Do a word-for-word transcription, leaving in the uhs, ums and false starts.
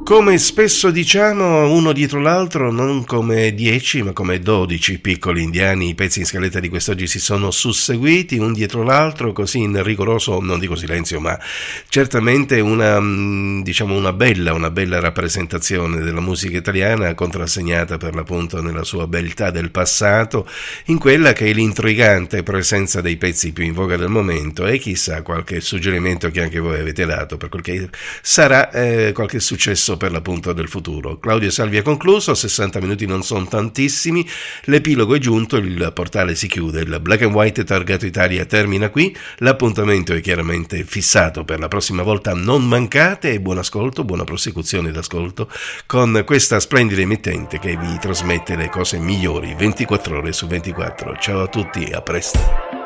Come spesso diciamo, uno dietro l'altro, non come dieci ma come dodici piccoli indiani, i pezzi in scaletta di quest'oggi si sono susseguiti un dietro l'altro, così in rigoroso, non dico silenzio, ma certamente una, diciamo una bella, una bella rappresentazione della musica italiana, contrassegnata per l'appunto nella sua beltà del passato, in quella che è l'intrigante presenza dei pezzi più in voga del momento, e chissà qualche suggerimento che anche voi avete dato per quel che sarà eh, qualche successo per l'appunto del futuro. Claudio Salvi ha concluso, sessanta minuti non sono tantissimi, l'epilogo è giunto, il portale si chiude, il Black and White Targato Italia termina qui, l'appuntamento è chiaramente fissato per la prossima volta, non mancate, e buon ascolto, buona prosecuzione d'ascolto con questa splendida emittente che vi trasmette le cose migliori ventiquattro ore su ventiquattro. Ciao a tutti, a presto.